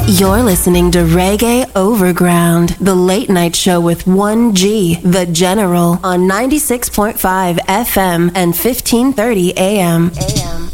You're listening to Reggae Overground, the late night show with 1G, the General, on 96.5 FM and 1530 AM.